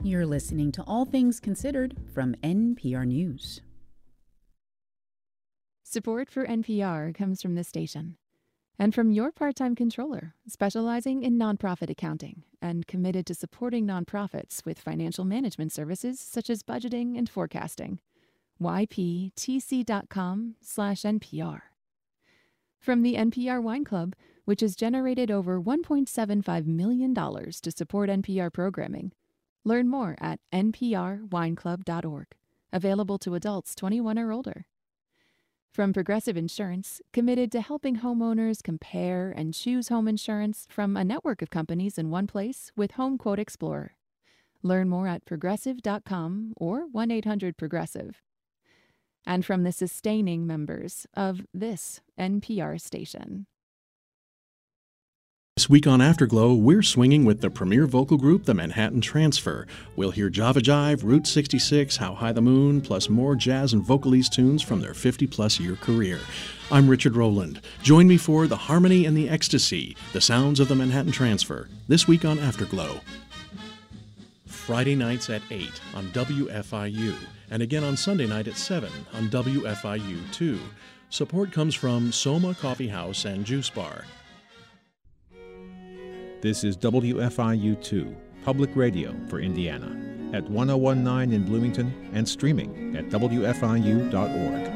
You're listening to All Things Considered from NPR News. Support for NPR comes from this station and from your part-time controller, specializing in nonprofit accounting and committed to supporting nonprofits with financial management services such as budgeting and forecasting. yptc.com/NPR. From the NPR Wine Club, which has generated over $1.75 million to support NPR programming. Learn more at nprwineclub.org. Available to adults 21 or older. From Progressive Insurance, committed to helping homeowners compare and choose home insurance from a network of companies in one place with Home Quote Explorer. Learn more at progressive.com or 1-800-PROGRESSIVE. And from the sustaining members of this NPR station. This week on Afterglow, we're swinging with the premier vocal group, the Manhattan Transfer. We'll hear Java Jive, Route 66, How High the Moon, plus more jazz and vocalese tunes from their 50-plus year career. I'm Richard Rowland. Join me for The Harmony and the Ecstasy, the sounds of the Manhattan Transfer, this week on Afterglow. Friday nights at 8 on WFIU, and again on Sunday night at 7 on WFIU2. Support comes from Soma Coffee House and Juice Bar. This is WFIU2, public radio for Indiana, at 1019 in Bloomington and streaming at WFIU.org.